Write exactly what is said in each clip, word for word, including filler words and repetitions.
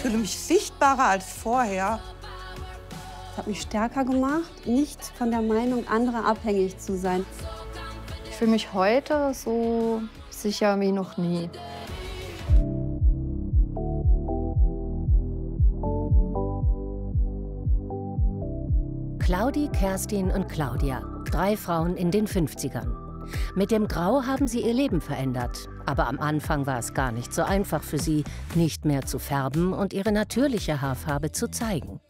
fühle mich sichtbarer als vorher. Das hat mich stärker gemacht, nicht von der Meinung anderer abhängig zu sein. Ich fühle mich heute so sicher wie noch nie. Claudi, Kerstin und Claudia, drei Frauen in den fünfzigern. Mit dem Grau haben sie ihr Leben verändert. Aber am Anfang war es gar nicht so einfach für sie, nicht mehr zu färben und ihre natürliche Haarfarbe zu zeigen.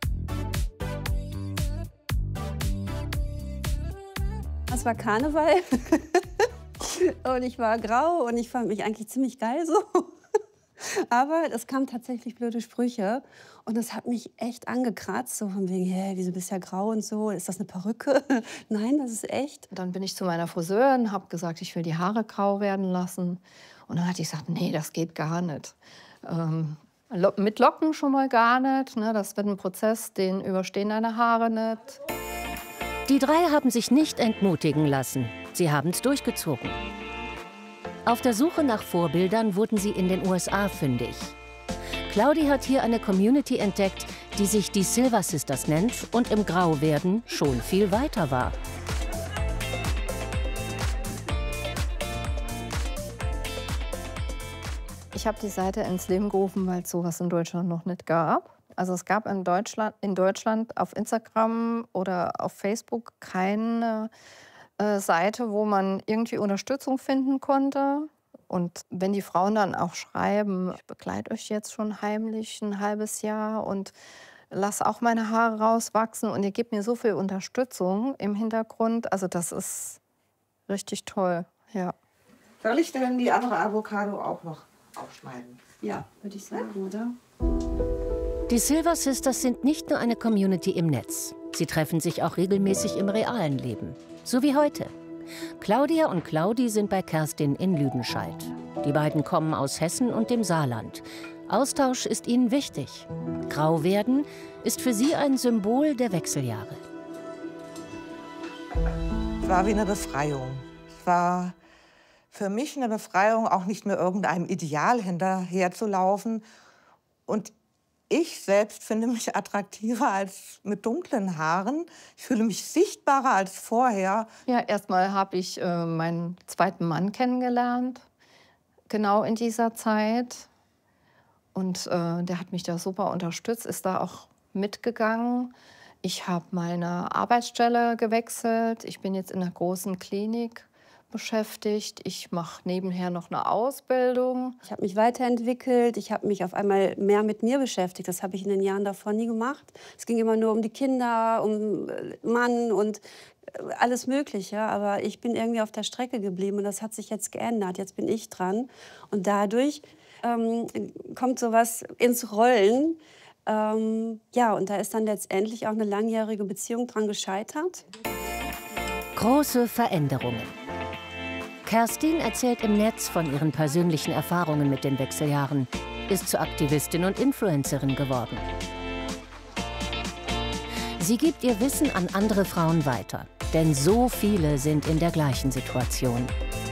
Es war Karneval und ich war grau und ich fand mich eigentlich ziemlich geil so. Aber es kamen tatsächlich blöde Sprüche und das hat mich echt angekratzt, so von wegen, hey, wieso bist du ja grau und so, ist das eine Perücke? Nein, das ist echt. Dann bin ich zu meiner Friseurin, habe gesagt, ich will die Haare grau werden lassen. Und dann hat die gesagt, nee, das geht gar nicht. Ähm, lo mit Locken schon mal gar nicht, ne? Das wird ein Prozess, den überstehen deine Haare nicht. Die drei haben sich nicht entmutigen lassen, sie haben es durchgezogen. Auf der Suche nach Vorbildern wurden sie in den U S A fündig. Claudi hat hier eine Community entdeckt, die sich die Silver Sisters nennt und im Grauwerden schon viel weiter war. Ich habe die Seite ins Leben gerufen, weil es sowas in Deutschland noch nicht gab. Also es gab in Deutschland, in Deutschland auf Instagram oder auf Facebook keine Seite, wo man irgendwie Unterstützung finden konnte. Und wenn die Frauen dann auch schreiben, ich begleite euch jetzt schon heimlich ein halbes Jahr und lasse auch meine Haare rauswachsen und ihr gebt mir so viel Unterstützung im Hintergrund, also das ist richtig toll, ja. Soll ich denn die andere Avocado auch noch aufschneiden? Ja, würde ich sagen, oder? Die Silver Sisters sind nicht nur eine Community im Netz. Sie treffen sich auch regelmäßig im realen Leben. So wie heute. Claudia und Claudi sind bei Kerstin in Lüdenscheid. Die beiden kommen aus Hessen und dem Saarland. Austausch ist ihnen wichtig. Grau werden ist für sie ein Symbol der Wechseljahre. Es war wie eine Befreiung. Es war für mich eine Befreiung, auch nicht mehr irgendeinem Ideal hinterherzulaufen. Und ich selbst finde mich attraktiver als mit dunklen Haaren. Ich fühle mich sichtbarer als vorher. Ja, erstmal habe ich äh, meinen zweiten Mann kennengelernt, genau in dieser Zeit. Und äh, der hat mich da super unterstützt, ist da auch mitgegangen. Ich habe meine Arbeitsstelle gewechselt. Ich bin jetzt in einer großen Klinik beschäftigt. Ich mache nebenher noch eine Ausbildung. Ich habe mich weiterentwickelt. Ich habe mich auf einmal mehr mit mir beschäftigt. Das habe ich in den Jahren davor nie gemacht. Es ging immer nur um die Kinder, um Mann und alles Mögliche. Aber ich bin irgendwie auf der Strecke geblieben und das hat sich jetzt geändert. Jetzt bin ich dran. Und dadurch ähm, kommt sowas ins Rollen. Ähm, ja, und da ist dann letztendlich auch eine langjährige Beziehung dran gescheitert. Große Veränderungen. Kerstin erzählt im Netz von ihren persönlichen Erfahrungen mit den Wechseljahren, ist zur Aktivistin und Influencerin geworden. Sie gibt ihr Wissen an andere Frauen weiter, denn so viele sind in der gleichen Situation.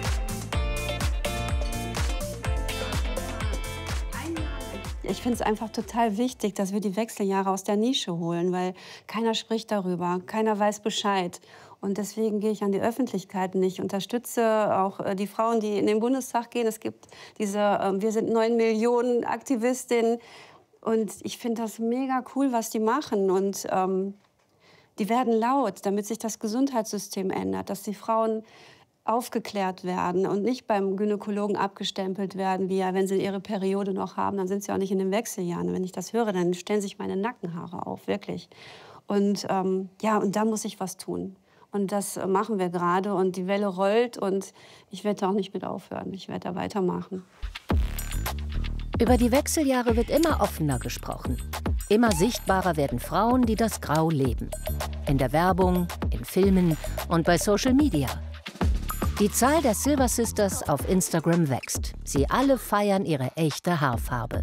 Ich finde es einfach total wichtig, dass wir die Wechseljahre aus der Nische holen, weil keiner spricht darüber, keiner weiß Bescheid. Und deswegen gehe ich an die Öffentlichkeit und ich unterstütze auch äh, die Frauen, die in den Bundestag gehen. Es gibt diese äh, Wir sind neun Millionen Aktivistinnen. Und ich finde das mega cool, was die machen. Und ähm, die werden laut, damit sich das Gesundheitssystem ändert, dass die Frauen aufgeklärt werden und nicht beim Gynäkologen abgestempelt werden, wie ja, wenn sie ihre Periode noch haben, dann sind sie auch nicht in den Wechseljahren. Und wenn ich das höre, dann stellen sich meine Nackenhaare auf, wirklich. Und ähm, ja, und da muss ich was tun. Und das machen wir gerade und die Welle rollt und ich werde da auch nicht mit aufhören. Ich werde da weitermachen. Über die Wechseljahre wird immer offener gesprochen. Immer sichtbarer werden Frauen, die das Grau leben. In der Werbung, in Filmen und bei Social Media. Die Zahl der Silver Sisters auf Instagram wächst. Sie alle feiern ihre echte Haarfarbe.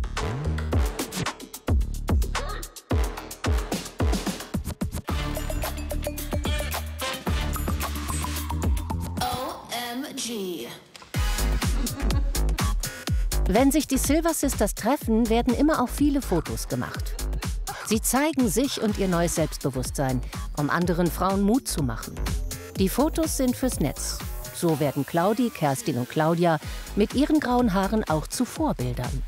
Wenn sich die Silver Sisters treffen, werden immer auch viele Fotos gemacht. Sie zeigen sich und ihr neues Selbstbewusstsein, um anderen Frauen Mut zu machen. Die Fotos sind fürs Netz. So werden Claudi, Kerstin und Claudia mit ihren grauen Haaren auch zu Vorbildern.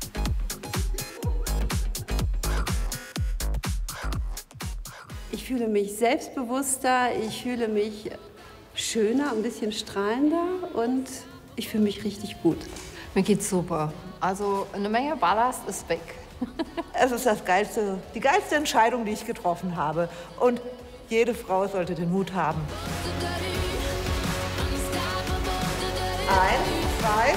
Ich fühle mich selbstbewusster, ich fühle mich schöner, ein bisschen strahlender und ich fühle mich richtig gut. Mir geht's super. Also eine Menge Ballast ist weg. Es ist das geilste, die geilste Entscheidung, die ich getroffen habe. Und jede Frau sollte den Mut haben. Eins, zwei.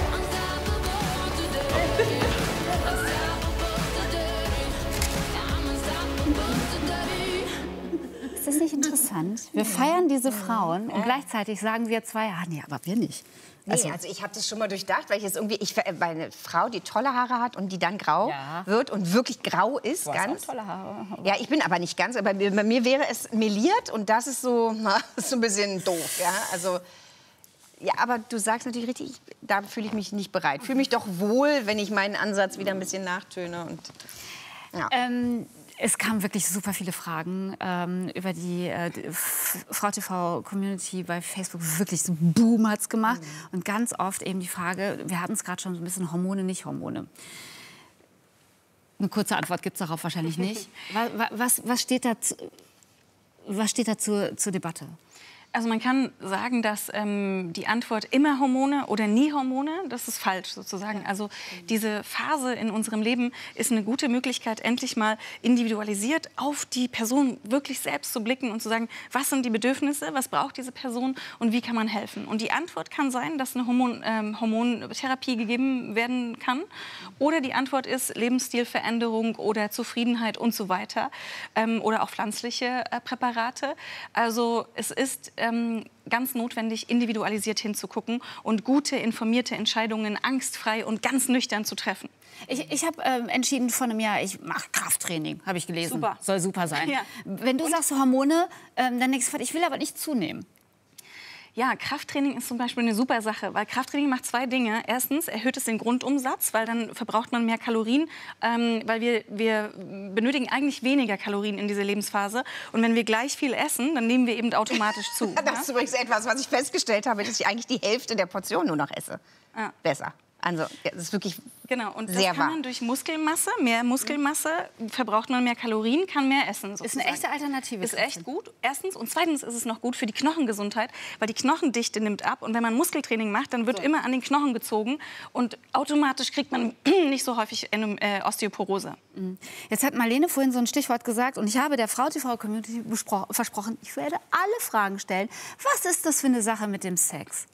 Ist das nicht interessant? Wir feiern diese Frauen und gleichzeitig sagen wir zwei, ah nee, aber wir nicht. Also, nee, also ich habe das schon mal durchdacht, weil ich jetzt irgendwie, ich, weil eine Frau, die tolle Haare hat und die dann grau ja. wird und wirklich grau ist, du hast ganz. Auch tolle Haare. Ja, ich bin aber nicht ganz, aber bei, bei mir wäre es meliert und das ist so, na, so ein bisschen doof, ja, also. Ja, aber du sagst natürlich richtig, ich, da fühle ich mich nicht bereit. Fühle mich doch wohl, wenn ich meinen Ansatz wieder ein bisschen nachtöne und ja. Ähm, Es kamen wirklich super viele Fragen ähm, über die, äh, die Frau T V-Community bei Facebook. Wirklich so ein Boom hat's gemacht. Mhm. Und ganz oft eben die Frage, wir hatten es gerade schon so ein bisschen Hormone, nicht Hormone. Eine kurze Antwort gibt es darauf wahrscheinlich nicht. Was, was, was steht da, zu, was steht da zur, zur Debatte? Also man kann sagen, dass ähm, die Antwort immer Hormone oder nie Hormone, das ist falsch sozusagen. Also diese Phase in unserem Leben ist eine gute Möglichkeit, endlich mal individualisiert auf die Person wirklich selbst zu blicken und zu sagen, was sind die Bedürfnisse, was braucht diese Person und wie kann man helfen. Und die Antwort kann sein, dass eine Hormon, ähm, Hormontherapie gegeben werden kann. Oder die Antwort ist Lebensstilveränderung oder Zufriedenheit und so weiter. Ähm, oder auch pflanzliche äh, Präparate. Also es ist Ähm, ganz notwendig, individualisiert hinzugucken und gute, informierte Entscheidungen angstfrei und ganz nüchtern zu treffen. Ich, ich habe ähm, entschieden vor einem Jahr, ich mache Krafttraining, habe ich gelesen. Super. Soll super sein. Ja. Wenn du und? sagst Hormone, ähm, dann denkst du, ich will aber nicht zunehmen. Ja, Krafttraining ist zum Beispiel eine super Sache, weil Krafttraining macht zwei Dinge. Erstens erhöht es den Grundumsatz, weil dann verbraucht man mehr Kalorien, ähm, weil wir, wir benötigen eigentlich weniger Kalorien in dieser Lebensphase. Und wenn wir gleich viel essen, dann nehmen wir eben automatisch zu. Das ist übrigens etwas, was ich festgestellt habe, dass ich eigentlich die Hälfte der Portion nur noch esse. Ja. Besser. Also, das ist wirklich genau, und das sehr kann wahr. man durch Muskelmasse, mehr Muskelmasse, verbraucht man mehr Kalorien, kann mehr essen. Sozusagen. Ist eine echte Alternative. Ist echt gut, erstens. Und zweitens ist es noch gut für die Knochengesundheit, weil die Knochendichte nimmt ab. Und wenn man Muskeltraining macht, dann wird so. immer an den Knochen gezogen. Und automatisch kriegt man nicht so häufig eine, äh, Osteoporose. Jetzt hat Marlene vorhin so ein Stichwort gesagt. Und ich habe der Frau T V-Community versprochen, ich werde alle Fragen stellen. Was ist das für eine Sache mit dem Sex?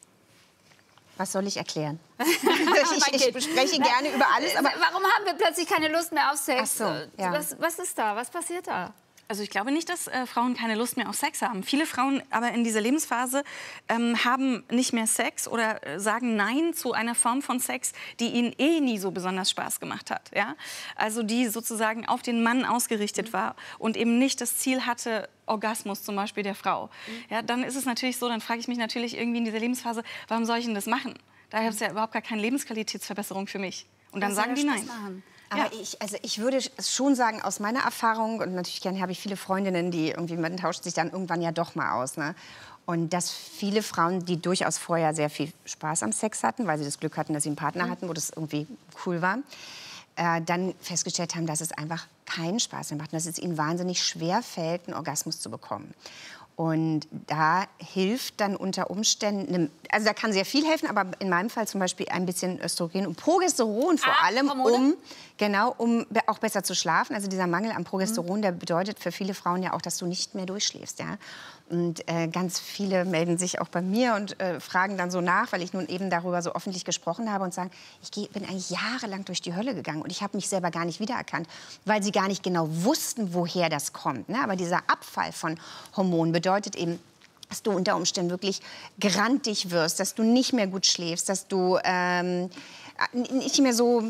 Was soll ich erklären? ich, ich bespreche gerne über alles. Aber warum haben wir plötzlich keine Lust mehr auf Sex? Ach so, ja. was, was ist da? Was passiert da? Also ich glaube nicht, dass äh, Frauen keine Lust mehr auf Sex haben. Viele Frauen aber in dieser Lebensphase ähm, haben nicht mehr Sex oder äh, sagen Nein zu einer Form von Sex, die ihnen eh nie so besonders Spaß gemacht hat. Ja? Also die sozusagen auf den Mann ausgerichtet war und eben nicht das Ziel hatte, Orgasmus zum Beispiel der Frau. Ja, dann ist es natürlich so, dann frage ich mich natürlich irgendwie in dieser Lebensphase, warum soll ich denn das machen? Da gibt es ja überhaupt gar keine Lebensqualitätsverbesserung für mich. Und dann sagen die Nein. Machen. Aber ja. ich, also ich würde schon sagen, aus meiner Erfahrung, und natürlich habe ich viele Freundinnen, die irgendwie, man tauscht sich dann irgendwann ja doch mal aus, ne? Und dass viele Frauen, die durchaus vorher sehr viel Spaß am Sex hatten, weil sie das Glück hatten, dass sie einen Partner mhm. hatten, wo das irgendwie cool war, äh, dann festgestellt haben, dass es einfach keinen Spaß mehr macht und dass es ihnen wahnsinnig schwer fällt, einen Orgasmus zu bekommen. Und da hilft dann unter Umständen, also da kann sehr viel helfen, aber in meinem Fall zum Beispiel ein bisschen Östrogen und Progesteron vor ah, allem, Hormone? um genau um auch besser zu schlafen. Also dieser Mangel an Progesteron, mhm. der bedeutet für viele Frauen ja auch, dass du nicht mehr durchschläfst, ja. Und äh, ganz viele melden sich auch bei mir und äh, fragen dann so nach, weil ich nun eben darüber so öffentlich gesprochen habe und sagen, ich geh, bin eigentlich jahrelang durch die Hölle gegangen und ich habe mich selber gar nicht wiedererkannt, weil sie gar nicht genau wussten, woher das kommt. Ne? Aber dieser Abfall von Hormonen bedeutet eben, dass du unter Umständen wirklich grantig wirst, dass du nicht mehr gut schläfst, dass du ähm, nicht mehr so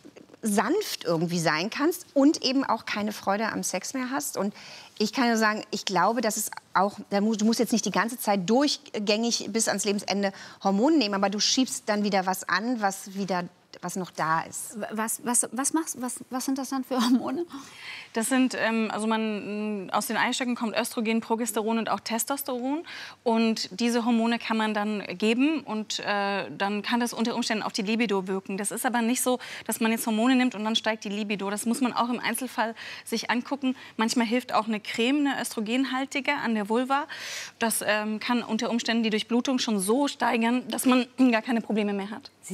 sanft irgendwie sein kannst und eben auch keine Freude am Sex mehr hast. Und ich kann nur sagen, ich glaube, dass es auch, du musst jetzt nicht die ganze Zeit durchgängig bis ans Lebensende Hormone nehmen, aber du schiebst dann wieder was an, was wieder was noch da ist. Was, was, was, machst, was, was sind das dann für Hormone? Das sind, ähm, also man, aus den Eistöcken kommt Östrogen, Progesteron und auch Testosteron. Und diese Hormone kann man dann geben und äh, dann kann das unter Umständen auf die Libido wirken. Das ist aber nicht so, dass man jetzt Hormone nimmt und dann steigt die Libido. Das muss man auch im Einzelfall sich angucken. Manchmal hilft auch eine Creme, eine östrogenhaltige an der Vulva. Das ähm, kann unter Umständen die Durchblutung schon so steigern, dass man gar keine Probleme mehr hat.